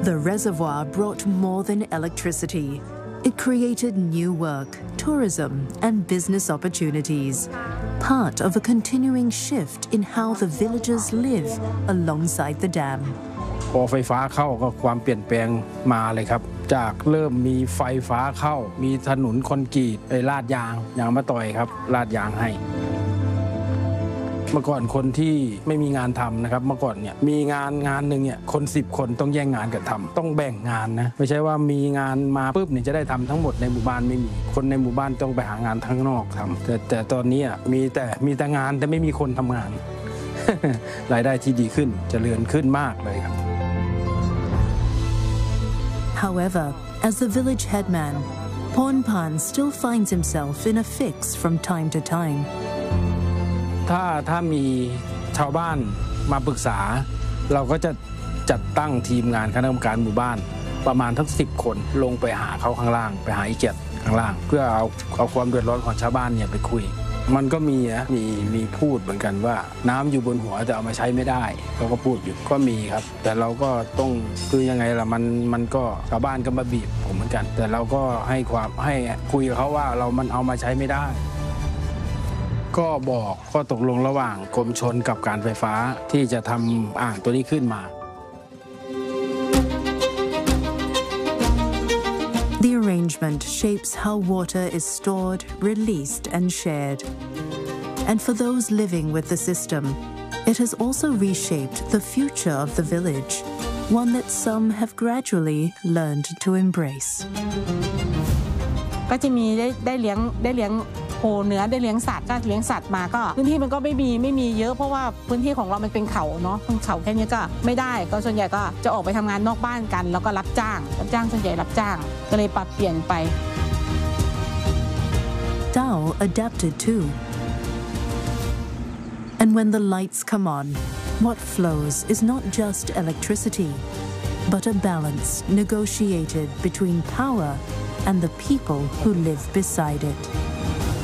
The reservoir brought more than electricity. It created new work, tourism, and business opportunities, part of a continuing shift in how the villagers live alongside the dam. พอไฟฟ้าเข้าก็ความเปลี่ยนแปลงมาเลยครับจากเริ่มมีไฟฟ้าเข้ามีถนนคอนกรีตลาดยางมาต่อยครับลาดยางให้เมื่อก่อนคนที่ไม่มีงานทำนะครับเมื่อก่อนเนี่ยมีงานหนึ่งเนี่ยคน10 คนต้องแย่งงานกันทำต้องแบ่งงานนะไม่ใช่ว่ามีงานมาปุ๊บเนี่ยจะได้ทำทั้งหมดในหมู่บ้านไม่มีคนในหมู่บ้านต้องไปหางานข้างนอกทำแต่ตอนนี้มีแต่งานแต่ไม่มีคนทำงาน รายได้ที่ดีขึ้นเจริญขึ้นมากเลยครับ However, as the village headman, Pornpan still finds himself in a fix from time to time. ถ้ามีชาวบ้านมาปรึกษาเราก็จะจัดตั้งทีมงานคณะกรรมการหมู่บ้านประมาณทั้ง10 คนลงไปหาเขาข้างล่างไปหาอีเกียรติข้างล่างเพื่อเอาความเดือดร้อนของชาวบ้านเนี่ยไปคุยมันก็มีพูดเหมือนกันว่าน้ำอยู่บนหัวแต่เอามาใช้ไม่ได้เขาก็พูดอยู่ก็มีครับแต่เราก็ต้องคือยังไงล่ะมันก็ชาวบ้านก็มาบีบผมเหมือนกันแต่เราก็ให้คุยกับเขาว่ามันเอามาใช้ไม่ได้ก็บอกข้อตกลงระหว่างกรมชลกับการไฟฟ้าที่จะทำอ่างตัวนี้ขึ้นมา The arrangement shapes how water is stored, released, and shared. And for those living with the system, it has also reshaped the future of the village, one that some have gradually learned to embrace. ก็จะมีได้เลี้ยงโคเนื้อได้เลี้ยงสัตว์ก็เลี้ยงสัตว์มาก็พื้นที่มันก็ไม่มีเยอะเพราะว่าพื้นที่ของเรามันเป็นเขาเนาะเขาแค่นี้ก็ไม่ได้ก็ส่วนใหญ่ก็จะออกไปทำงานนอกบ้านกันแล้วก็รับจ้างส่วนใหญ่รับจ้างก็เลยปรับเปลี่ยนไป Dao adapted too. And when the lights come on, what flows is not just electricity, but a balance negotiated between power and the people who live beside it.